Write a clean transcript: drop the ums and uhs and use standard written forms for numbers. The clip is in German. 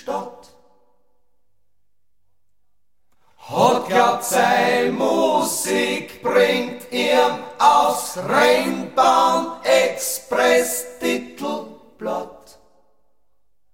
Stadt. Hat glaubt, sei Musik bringt ihm aufs Recht.